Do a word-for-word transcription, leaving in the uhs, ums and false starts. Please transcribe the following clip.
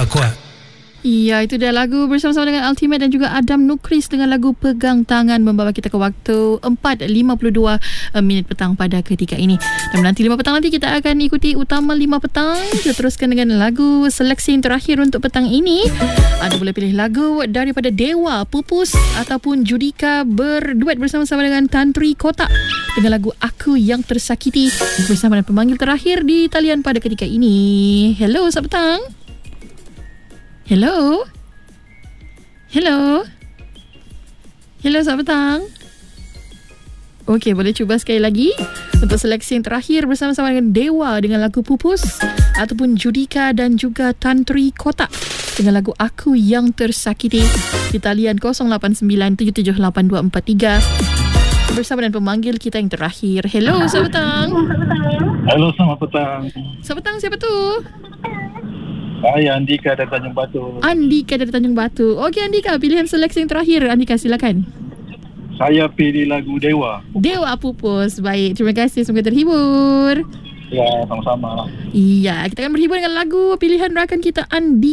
kuat. Ya, itu dia lagu bersama-sama dengan Ultimate dan juga Adam Nukris dengan lagu Pegang Tangan membawa kita ke waktu empat lima puluh dua minit petang pada ketika ini. Dan nanti lima petang nanti kita akan ikuti Utama lima petang. Kita teruskan dengan lagu seleksi yang terakhir untuk petang ini. Anda boleh pilih lagu daripada Dewa, Pupus ataupun Judika berduet bersama-sama dengan Tan Tri Kotak dengan lagu Aku Yang Tersakiti bersama dengan pemanggil terakhir di talian pada ketika ini. Hello, selamat petang. Hello? Hello? Hello, selamat petang. Okey, boleh cuba sekali lagi untuk seleksi yang terakhir bersama-sama dengan Dewa dengan lagu Pupus ataupun Judika dan juga Tan Tri Kotak dengan lagu Aku Yang Tersakiti di talian kosong lapan sembilan tujuh tujuh lapan dua empat tiga bersama dengan pemanggil kita yang terakhir. Hello, selamat petang. Hello, selamat petang. Selamat petang, siapa tu? Saya Andika dari Tanjung Batu. Andika dari Tanjung Batu. Okey Andika, pilihan seleksi yang terakhir. Andika, silakan. Saya pilih lagu Dewa. Dewa Pupus. Baik, terima kasih. Semoga terhibur. Ya, sama-sama. Iya, kita akan berhibur dengan lagu pilihan rakan kita Andika.